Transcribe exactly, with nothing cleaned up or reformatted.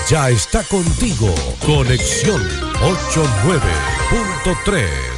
ya está contigo. Conexión ochenta y nueve punto tres.